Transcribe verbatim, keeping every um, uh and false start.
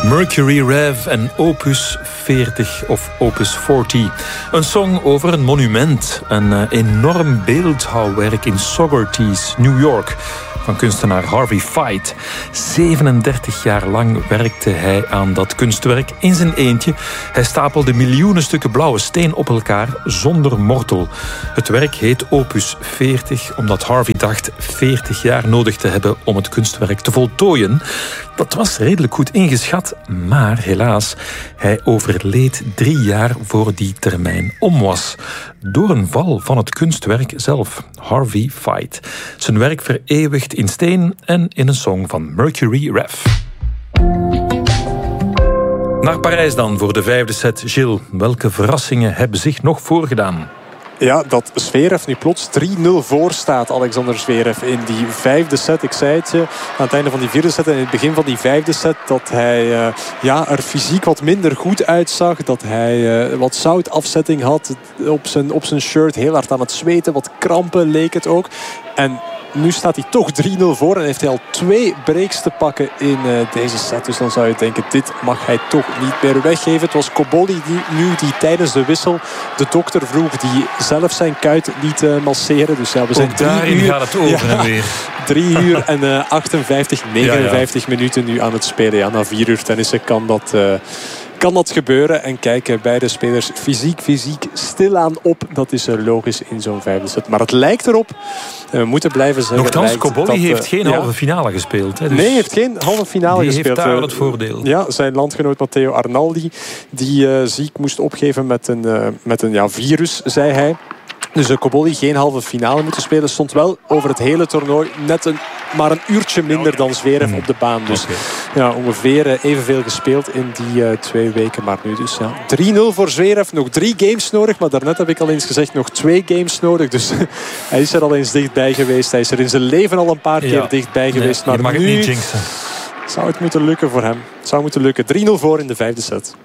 Mercury Rev en Opus veertig of Opus veertig. Een song over een monument, een uh, enorm beeldhouwwerk in Saugerties, New York, van kunstenaar Harvey Fite. zevenendertig jaar lang werkte hij aan dat kunstwerk in zijn eentje. Hij stapelde miljoenen stukken blauwe steen op elkaar zonder mortel. Het werk heet Opus veertig omdat Harvey dacht veertig jaar nodig te hebben om het kunstwerk te voltooien. Dat was redelijk goed ingeschat, maar helaas, hij overleed drie jaar voor die termijn om was. Door een val van het kunstwerk zelf, Harvey Fite. Zijn werk vereeuwigd in steen en in een song van Mercury Rev. Naar Parijs dan voor de vijfde set. Gilles, welke verrassingen hebben zich nog voorgedaan? Ja, dat Zverev nu plots drie nul voor staat, Alexander Zverev, in die vijfde set. Ik zei het je, aan het einde van die vierde set en in het begin van die vijfde set, dat hij uh, ja, er fysiek wat minder goed uitzag. Dat hij uh, wat zoutafzetting had op zijn, op zijn shirt. Heel hard aan het zweten, wat krampen leek het ook. En nu staat hij toch drie nul voor en heeft hij al twee breaks te pakken in uh, deze set. Dus dan zou je denken, dit mag hij toch niet meer weggeven. Het was Cobolli die nu die tijdens de wissel de dokter vroeg, die zelf zijn kuit liet uh, masseren. Dus ja, we zijn ook drie daarin uur, gaat het over ja, en weer. Drie uur en uh, achtenvijftig, negenenvijftig ja, ja. minuten nu aan het spelen. Ja, na vier uur tennissen kan dat... Uh, kan dat gebeuren. En kijken beide spelers fysiek, fysiek stilaan op. Dat is logisch in zo'n vijfde set. Maar het lijkt erop. We moeten blijven zeggen. Nochtans, Cobolli dat, heeft geen ja. halve finale gespeeld. Hè, dus nee, heeft geen halve finale die gespeeld. Die heeft daar het voordeel. Ja, zijn landgenoot Matteo Arnaldi, die uh, ziek moest opgeven met een, uh, met een ja, virus, zei hij. Dus uh, Cobolli geen halve finale moeten spelen. Stond wel over het hele toernooi net een, maar een uurtje minder dan Zverev op de baan. Dus okay. ja, ongeveer uh, evenveel gespeeld in die uh, twee weken. Maar nu dus ja, drie nul voor Zverev. Nog drie games nodig. Maar daarnet heb ik al eens gezegd, nog twee games nodig. Dus hij is er al eens dichtbij geweest. Hij is er in zijn leven al een paar keer ja. dichtbij geweest. Nee, maar je mag nu het niet jinxen. Zou het moeten lukken voor hem. Het zou moeten lukken. drie nul voor in de vijfde set.